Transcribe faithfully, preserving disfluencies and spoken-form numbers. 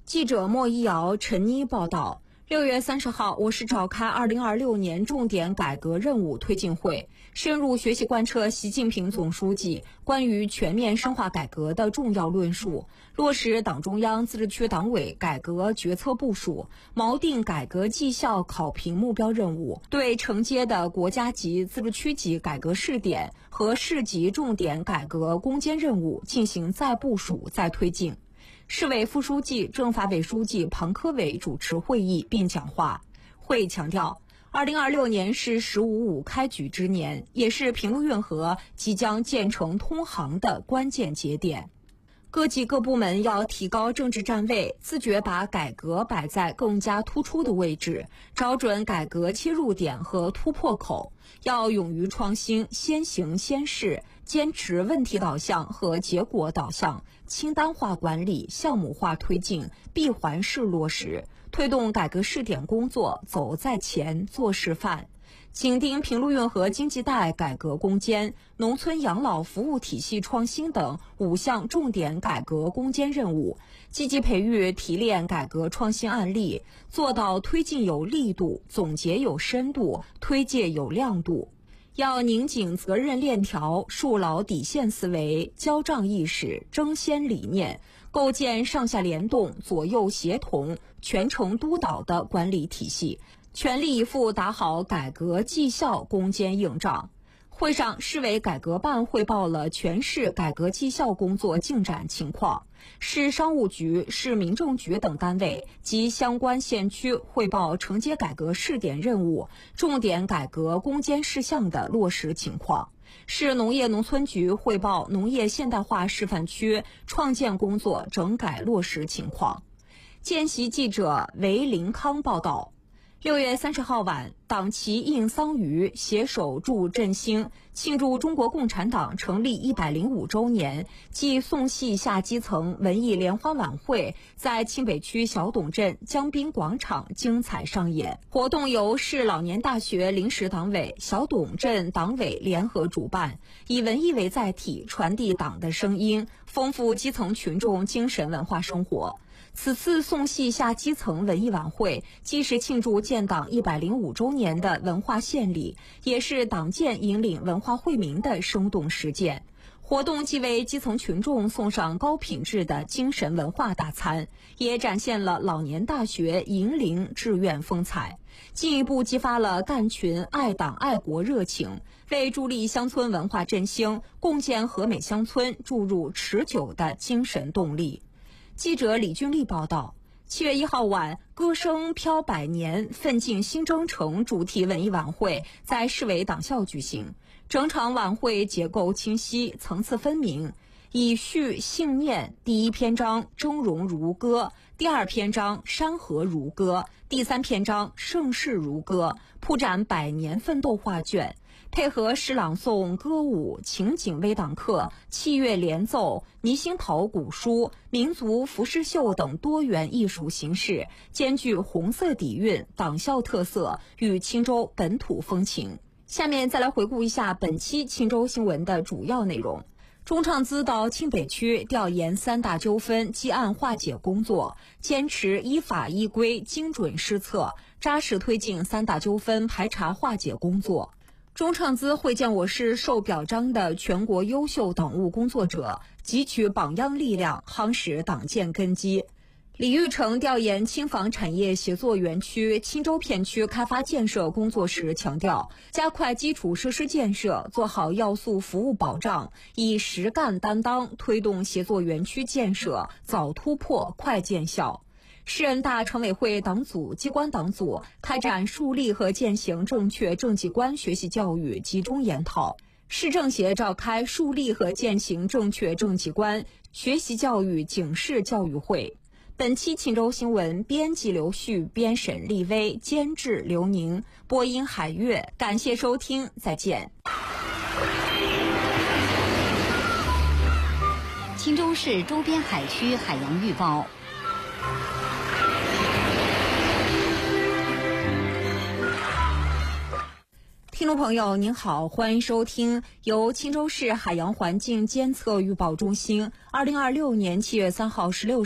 记者莫一瑶、陈妮报道，六月三十号，我市召开二零二六年重点改革任务推进会，深入学习贯彻习近平总书记关于全面深化改革的重要论述，落实党中央、自治区党委改革决策部署，锚定改革绩效考评目标任务，对承接的国家级、自治区级改革试点和市级重点改革攻坚任务进行再部署、再推进。市委副书记、政法委书记庞科伟主持会议并讲话。会强调，二零二六年是“十五五”开局之年，也是平陆运河即将建成通航的关键节点。各级各部门要提高政治站位，自觉把改革摆在更加突出的位置，找准改革切入点和突破口，要勇于创新，先行先试，坚持问题导向和结果导向，清单化管理，项目化推进，闭环式落实，推动改革试点工作走在前，做示范。紧盯平陆运河经济带改革攻坚、农村养老服务体系创新等五项重点改革攻坚任务，积极培育提炼改革创新案例，做到推进有力度、总结有深度、推介有亮度。要拧紧责任链条，树牢底线思维、交账意识、争先理念，构建上下联动、左右协同、全程督导的管理体系，全力以赴打好改革绩效攻坚硬仗。会上，市委改革办汇报了全市改革绩效工作进展情况，市商务局、市民政局等单位及相关县区汇报承接改革试点任务、重点改革攻坚事项的落实情况。市农业农村局汇报农业现代化示范区创建工作整改落实情况。见习记者韦林康报道。六月三十号晚，党旗映桑榆，携手祝振兴，庆祝中国共产党成立一百零五周年暨宋系下基层文艺联欢晚会在清北区小董镇江滨广场精彩上演。活动由市老年大学临时党委、小董镇党委联合主办，以文艺为载体，传递党的声音，丰富基层群众精神文化生活。此次宋系下基层文艺晚会既是庆祝建党一百零五周年的文化献礼，也是党建引领文化惠民的生动实践。活动既为基层群众送上高品质的精神文化大餐，也展现了老年大学银龄志愿风采，进一步激发了干群爱党爱国热情，为助力乡村文化振兴、共建和美乡村注入持久的精神动力。记者李俊丽报道，七月一号晚，歌声飘百年，奋进新征程主题文艺晚会在市委党校举行。整场晚会结构清晰，层次分明，以序信念第一篇章峥嵘如歌，第二篇章山河如歌，第三篇章盛世如歌，铺展百年奋斗画卷，配合诗朗诵、歌舞、情景微党课、器乐联奏、泥星陶古书、民族服饰秀等多元艺术形式，兼具红色底蕴、党校特色与青州本土风情。下面再来回顾一下本期青州新闻的主要内容。中创资到清北区调研三大纠纷积案化解工作，坚持依法依规精准施策，扎实推进三大纠纷排查化解工作。中创资会见我市受表彰的全国优秀党务工作者，汲取榜样力量，夯实党建根基。李玉成调研青纺产业协作园区青州片区开发建设工作时强调，加快基础设施建设，做好要素服务保障，以实干担当推动协作园区建设早突破、快见效。市人大常委会党组、机关党组开展树立和践行正确政绩观学习教育集中研讨。市政协召开树立和践行正确政绩观学习教育警示教育会。本期青州新闻编辑刘旭，编审厉薇，监制刘宁，播音海月。感谢收听，再见。 青州市周边海区海洋预报。 听众朋友您好，欢迎收听由青州市海洋环境监测预报中心二零二六年七月三号十六